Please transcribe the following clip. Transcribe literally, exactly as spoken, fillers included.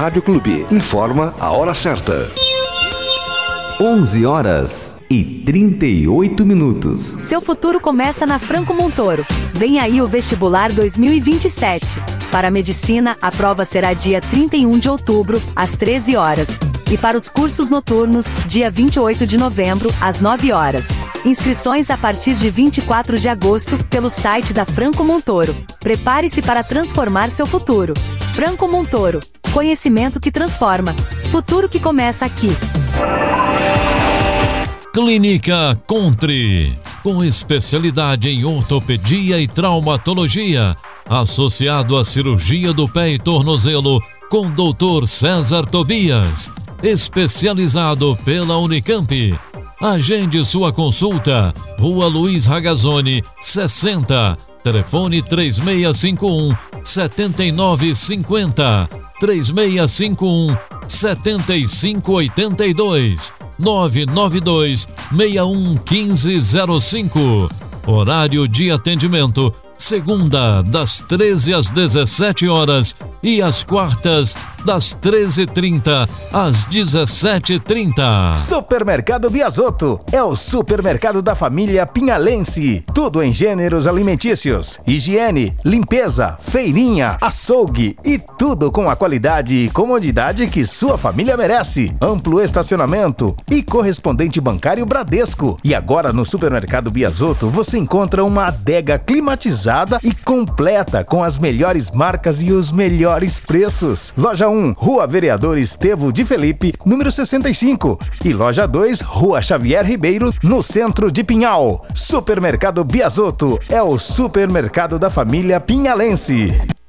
Rádio Clube. Informa a hora certa. onze horas e trinta e oito minutos. Seu futuro começa na Franco Montoro. Vem aí o Vestibular dois mil e vinte e sete. Para a Medicina, a prova será dia trinta e um de outubro, às treze horas. E para os cursos noturnos, dia vinte e oito de novembro, às nove horas. Inscrições a partir de vinte e quatro de agosto, pelo site da Franco Montoro. Prepare-se para transformar seu futuro. Franco Montoro. Conhecimento que transforma. Futuro que começa aqui. Clínica Contre, com especialidade em ortopedia e traumatologia, associado à cirurgia do pé e tornozelo, com doutor César Tobias, especializado pela Unicamp. Agende sua consulta, Rua Luiz Ragazzoni, sessenta, telefone três seis cinco um, sete nove cinco zero, três seis cinco um, sete cinco oito dois, nove nove dois, seis um um cinco zero cinco. Horário de atendimento, segunda, das treze às dezessete horas e às quartas, das treze e trinta às dezessete e trinta. Supermercado Biasotto é o supermercado da família pinhalense. Tudo em gêneros alimentícios, higiene, limpeza, feirinha, açougue e tudo com a qualidade e comodidade que sua família merece. Amplo estacionamento e correspondente bancário Bradesco. E agora no Supermercado Biasotto você encontra uma adega climatizada e completa com as melhores marcas e os melhores preços. Loja um, Rua Vereador Estevo de Felipe, número sessenta e cinco. E Loja dois, Rua Xavier Ribeiro, no centro de Pinhal. Supermercado Biasotto é o supermercado da família pinhalense.